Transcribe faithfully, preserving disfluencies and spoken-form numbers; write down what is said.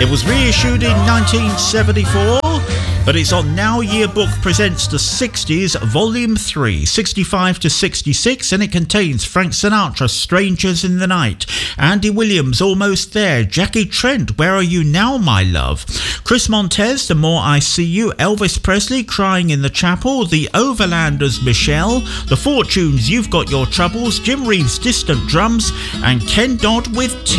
It was reissued in nineteen seventy-four, but it's on Now Yearbook Presents the sixties, Volume three, sixty-five to sixty-six, and it contains Frank Sinatra, Strangers in the Night, Andy Williams, Almost There, Jackie Trent, Where Are You Now, My Love, Chris Montez, The More I See You, Elvis Presley, Crying in the Chapel, The Overlanders, Michelle, The Fortunes, You've Got Your Troubles, Jim Reeves, Distant Drums, and Ken Dodd with Tears.